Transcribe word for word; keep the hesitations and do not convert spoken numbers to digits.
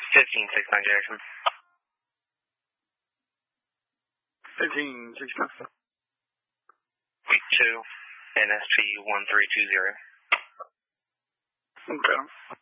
fifteen six nine Jackson. fifteen six nine. two, N S P one three two zero. Okay.